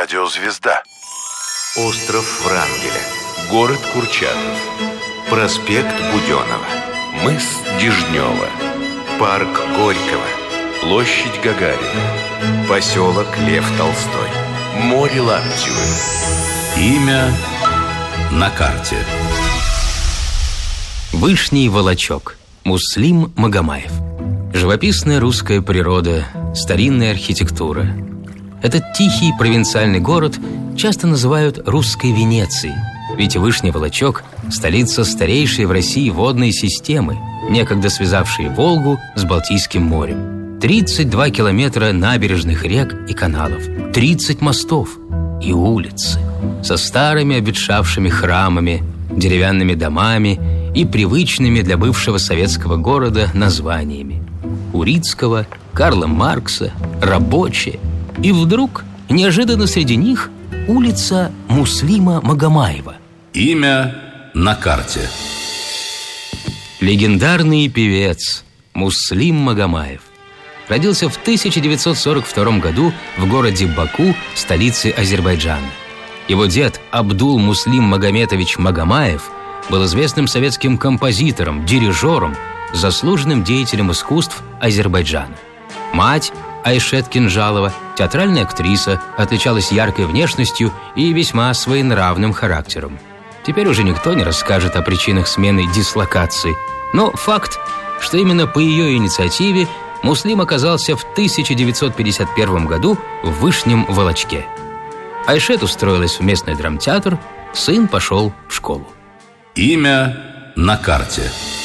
Радиозвезда. Остров Врангеля. Город Курчатов. Проспект Буденова. Мыс Дежнева. Парк Горького. Площадь Гагарина. Поселок Лев Толстой. Море Лаптевы. Имя на карте. Вышний Волочок. Муслим Магомаев. Живописная русская природа, старинная архитектура. Этот тихий провинциальный город часто называют русской Венецией, ведь Вышний Волочок – столица старейшей в России водной системы, некогда связавшей Волгу с Балтийским морем. 32 километра набережных рек и каналов, 30 мостов и улицы со старыми обветшавшими храмами, деревянными домами и привычными для бывшего советского города названиями: Урицкого, Карла Маркса, Рабочая. И вдруг, неожиданно среди них, улица Муслима Магомаева. Имя на карте. Легендарный певец Муслим Магомаев родился в 1942 году в городе Баку, столице Азербайджана. Его дед Абдул Муслим Магометович Магомаев был известным советским композитором, дирижером, заслуженным деятелем искусств Азербайджана. Мать Айшет Кинжалова, театральная актриса, отличалась яркой внешностью и весьма своенравным характером. Теперь уже никто не расскажет о причинах смены дислокации, но факт, что именно по ее инициативе Муслим оказался в 1951 году в Вышнем Волочке. Айшет устроилась в местный драмтеатр, сын пошел в школу. Имя на карте.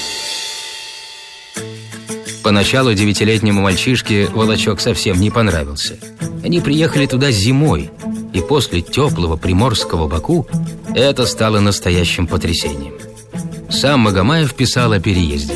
Поначалу 9-летнему мальчишке Волочок совсем не понравился. Они приехали туда зимой, и после теплого приморского Баку это стало настоящим потрясением. Сам Магомаев писал о переезде.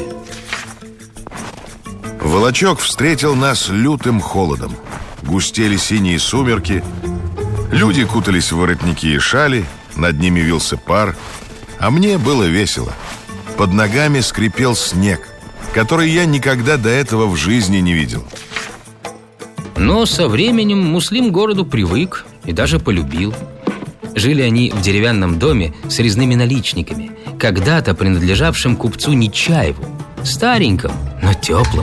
Волочок встретил нас лютым холодом. Густели синие сумерки. Люди кутались в воротники и шали, над ними вился пар. А мне было весело. Под ногами скрипел снег, который я никогда до этого в жизни не видел. Но со временем Муслим к городу привык и даже полюбил. Жили они в деревянном доме с резными наличниками, когда-то принадлежавшим купцу Нечаеву, стареньком, но теплым.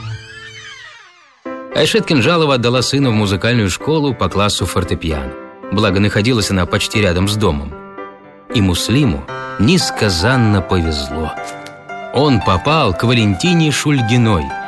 Айшет Кинжалова отдала сына в музыкальную школу по классу фортепиано. Благо, находилась она почти рядом с домом. И Муслиму несказанно повезло. Он попал к Валентине Шульгиной,